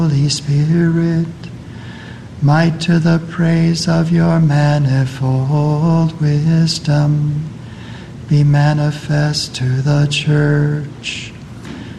Holy Spirit, might to the praise of your manifold wisdom, be manifest to the Church.